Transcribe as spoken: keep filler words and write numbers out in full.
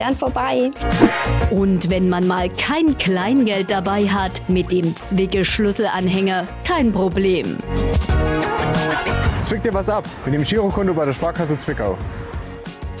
Dann vorbei. Und wenn man mal kein Kleingeld dabei hat, mit dem Zwicke-Schlüsselanhänger kein Problem. Zwick dir was ab mit dem Girokonto bei der Sparkasse Zwickau.